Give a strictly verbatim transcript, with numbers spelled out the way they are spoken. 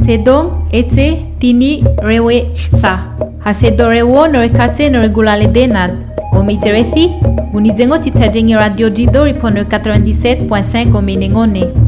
Sedong ete tini rewe sa. Hasedorewo norekate noregulale denad. Omiterethi, unizengo titajengi radio jido ripono quatre-vingt-dix-sept point cinq omenengone.